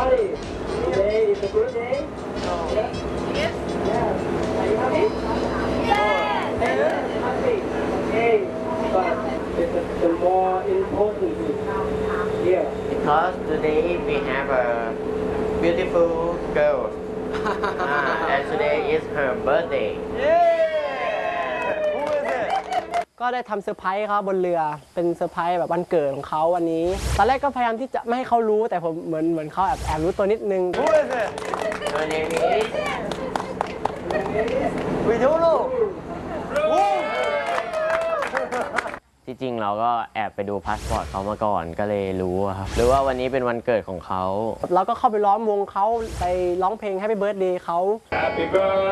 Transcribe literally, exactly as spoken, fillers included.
party. Today is a good day. Yes. Yes. Yes. Are you happy? Yes. Yes. Happy. Okay. But it's the more important thing here. Because today we have a beautiful girl. Ah, and today is her birthday. Who is it? ก็ได้ทำเซอร์ไพรส์เขาบนเรือเป็นเซอร์ไพรส์แบบวันเกิดของเขาวันนี้ตอนแรกก็พยายามที่จะไม่ให้เขารู้แต่ผมเหมือนเหมือนเขาแอบแอบรู้ตัวนิดนึง Who is it? Her name is We don't know. Who? ที่จริงเราก็แอบไปดูพาสปอร์ตเขามาก่อนก็เลยรู้อะครับหรือว่าวันนี้เป็นวันเกิดของเขาเราก็เข้าไปล้อมวงเขาไปร้องเพลง Happy Birthday เขา Happy birthday.